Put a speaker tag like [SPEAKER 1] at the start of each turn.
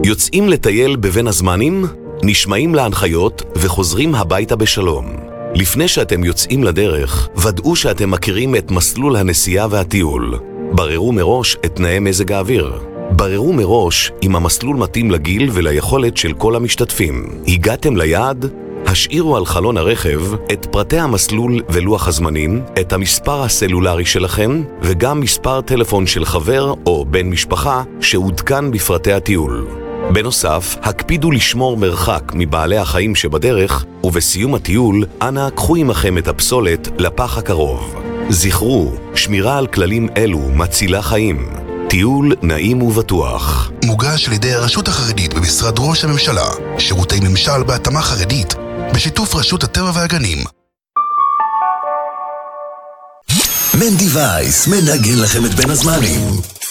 [SPEAKER 1] יוצאים לטייל בבין הזמנים, נשמעים להנחיות וחוזרים הביתה בשלום. לפני שאתם יוצאים לדרך, ודאו שאתם מכירים את מסלול הנסיעה והטיול. בררו מראש את תנאי מזג האוויר. בררו מראש אם המסלול מתאים לגיל וליכולת של כל המשתתפים. הגעתם ליעד? השאירו על חלון הרכב את פרטי המסלול ולוח הזמנים, את המספר הסלולרי שלכם וגם מספר טלפון של חבר או בן משפחה שעודכן בפרטי הטיול. בנוסף, הקפידו לשמור מרחק מבעלי החיים שבדרך, ובסיום הטיול, אנא קחו עמכם את הפסולת לפח הקרוב. זכרו, שמירה על כללים אלו מצילה חיים. טיול נעים ובטוח.
[SPEAKER 2] מוגש על ידי הרשות החרדית במשרד ראש הממשלה, שירותי ממשל בהתאמה חרדית, בשיתוף רשות הטבע והגנים.
[SPEAKER 3] מנדי וייס מנגן לכם את בין הזמנים.